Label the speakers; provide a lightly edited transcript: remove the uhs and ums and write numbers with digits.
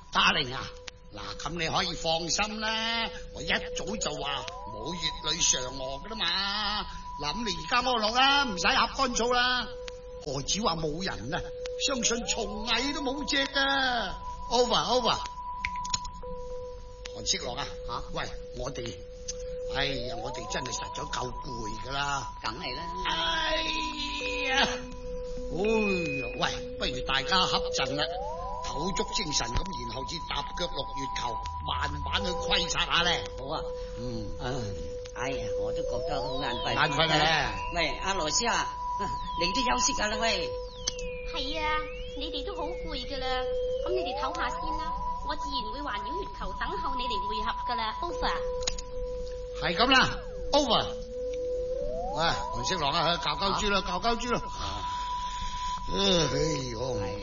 Speaker 1: Darling 啊，嗱咁你可以放心啦，我一早就話冇月女嫦娥噶啦嘛。嗱咁你而家安樂啦，唔使呷乾草啦。何止話冇人啊，相信蟲蟻都冇隻啊。Over。韓色樂啊，喂，我哋真係實咗夠攰噶啦。
Speaker 2: 梗係啦。
Speaker 1: 喂，不如大家瞌陣啦，唞足精神咁，然後至踏腳落月球，慢慢去窺察下咧。
Speaker 2: 好啊。哎呀，我都覺得好眼瞓。
Speaker 1: 眼瞓咧？
Speaker 2: 喂，阿羅斯啊，你都休息下啦喂。
Speaker 3: 係啊，你哋都好攰噶啦，咁你哋唞下先啦，我自然會環繞月球等候你哋會合噶啦。Over。
Speaker 1: 係咁啦 ，Over。喂，韓色狼啊，教豬啦。